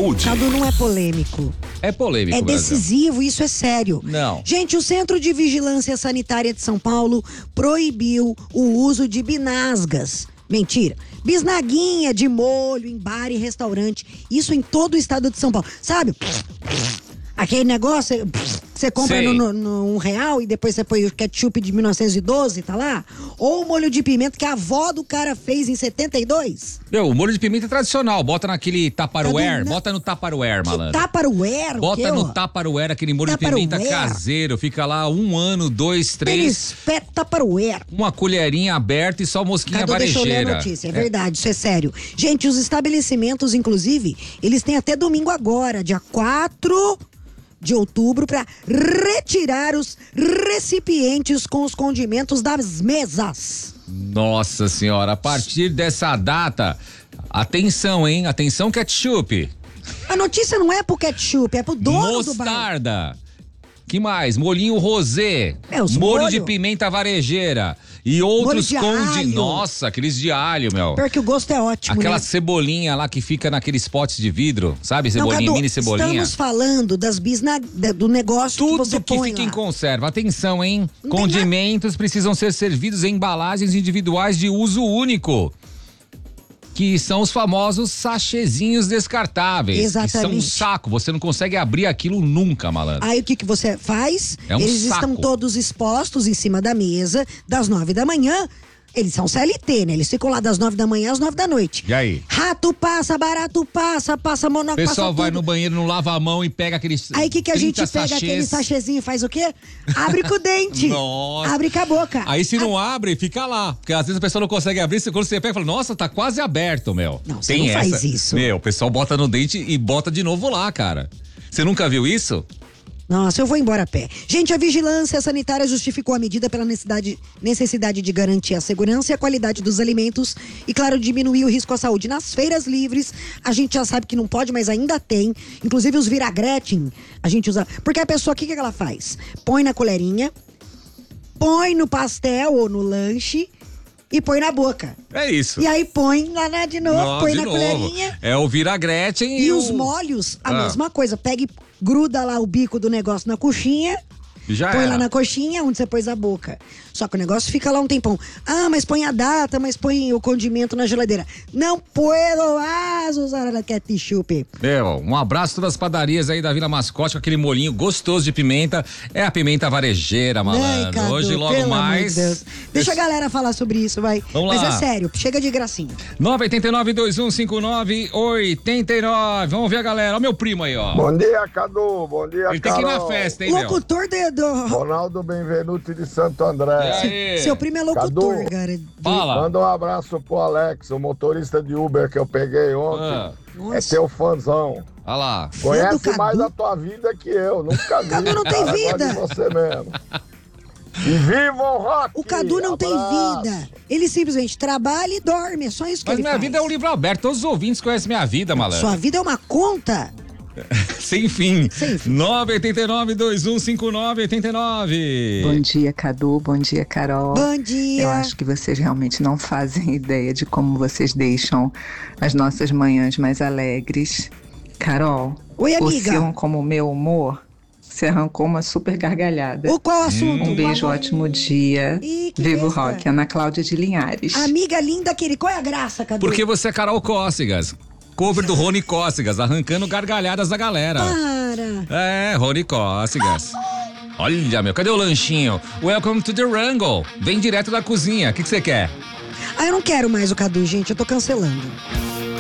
saúde. Cadu, não é polêmico. É polêmico, É decisivo, isso é sério. Não. Gente, o Centro de Vigilância Sanitária de São Paulo proibiu o uso de binasgas. Mentira. Bisnaguinha de molho em bar e restaurante. Isso em todo o estado de São Paulo. Sabe? Aquele negócio que você compra no R$1 e depois você põe o ketchup de 1912, tá lá? Ou o molho de pimenta que a avó do cara fez em 72. O molho de pimenta é tradicional. Bota naquele Tupperware. Bota no Tupperware, malandro. Tupperware? Bota no Tupperware aquele molho de pimenta caseiro. Fica lá 1 ano, 2, 3. Tupperware. Uma colherinha aberta e só mosquinha Cadu, varejeira. deixa eu ler a notícia, é verdade, isso é sério. Gente, os estabelecimentos, inclusive, eles têm até domingo agora, dia 4 de outubro, para retirar os recipientes com os condimentos das mesas. Nossa senhora, a partir dessa data, atenção, hein? Atenção, ketchup. A notícia não é pro ketchup, é pro dono do bar. Mostarda. Que mais? Molinho rosé. Molho de pimenta varejeira. E outros alho. Nossa, aqueles de alho, meu. Porque o gosto é ótimo, Aquela né? cebolinha lá que fica naqueles potes de vidro, sabe? Cebolinha, Cadu, mini cebolinha. estamos falando do negócio Tudo que você põe fica lá. em conserva. Atenção, hein? Não Condimentos precisam ser servidos em embalagens individuais de uso único. Que são os famosos sachêzinhos descartáveis. Exatamente. Que são um saco, você não consegue abrir aquilo nunca, malandro. Aí o que você faz? É um Eles saco. estão todos expostos em cima da mesa, das 9 da manhã. Eles são CLT, né? Eles ficam lá das 9 da manhã às 9 da noite. E aí? Rato passa, barato passa monóculo, O pessoal passa vai tudo. no banheiro, não lava a mão e pega aqueles. Aí o que a gente 30 pega sachês. aquele sachêzinho e faz o quê? Abre com o dente. Nossa. Abre com a boca. Aí se não abre, fica lá. Porque às vezes a pessoa não consegue abrir, quando você pega, fala, nossa, tá quase aberto, meu. Não, você não faz isso. Meu, o pessoal bota no dente e bota de novo lá, cara. Você nunca viu isso? Nossa, eu vou embora a pé. Gente, a vigilância sanitária justificou a medida pela necessidade de garantir a segurança e a qualidade dos alimentos e, claro, diminuir o risco à saúde. Nas feiras livres, a gente já sabe que não pode, mas ainda tem. Inclusive os viragrete, a gente usa. Porque a pessoa, o que ela faz? Põe na colherinha, põe no pastel ou no lanche e põe na boca. É isso. E aí põe lá de novo, põe na colherinha. É o viragrete E os molhos, a mesma coisa. Pega e gruda lá o bico do negócio na coxinha. Já põe era. lá na coxinha onde você pôs a boca. Só que o negócio fica lá um tempão. Ah, mas põe a data, mas põe o condimento na geladeira. Não puedo mais usar a ketchup. Um abraço a todas as padarias aí da Vila Mascote com aquele molinho gostoso de pimenta. É a pimenta varejeira, malandro. Ai, Cadu, Hoje logo pelo mais. amor de Deus. Deixa a galera falar sobre isso, vai. Vamos Mas lá. é sério, chega de gracinha. 989-2159-89. Vamos ver a galera. Ó, meu primo aí, ó. Bom dia, Cadu. Bom dia, Ele tem que ir na Carol. festa, hein, meu? Locutor do... Ronaldo Benvenuti de Santo André. E aí? Seu primo é locutor, Cadu, cara. Fala. Manda um abraço pro Alex, o motorista de Uber que eu peguei ontem. Nossa. É teu fãzão. Olha lá. Conhece Cadu? mais a tua vida que eu. Nunca vi. Cadu não tem Cara, vida. gosto de você mesmo. E viva o rock! O Cadu não tem Abraço. vida. Ele simplesmente trabalha e dorme. É só isso que Mas ele minha faz. vida é um livro aberto. Todos os ouvintes conhecem minha vida, malandro. Sua vida é uma conta. Sem fim. Sem fim. 989-2159-89. Bom dia, Cadu. Bom dia, Carol. Bom dia. Eu acho que vocês realmente não fazem ideia de como vocês deixam as nossas manhãs mais alegres. Carol, Oi, amiga. como o meu humor, você arrancou uma super gargalhada. O qual assunto? Um beijo, ótimo dia. Ih, que Viva o besta. rock, Ana Cláudia de Linhares. Amiga linda, querida. Qual é a graça, Cadu? Porque você é Carol Cócegas. Cover do Rony Cócegas, arrancando gargalhadas da galera. Para. É, Rony Cócegas. Olha, meu, cadê o lanchinho? Welcome to the Wrangle. Vem direto da cozinha. O que você quer? Ah, eu não quero mais o Cadu, gente. Eu tô cancelando.